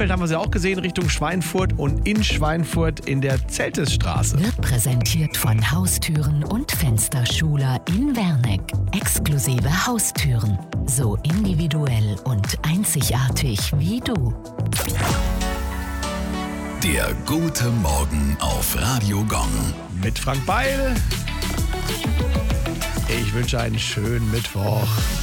Haben wir sie auch gesehen, Richtung Schweinfurt und in Schweinfurt in der Zeltesstraße. Wird präsentiert von Haustüren und Fensterschuler in Werneck. Exklusive Haustüren. So individuell und einzigartig wie du. Der gute Morgen auf Radio Gong. Mit Frank Beil. Ich wünsche einen schönen Mittwoch.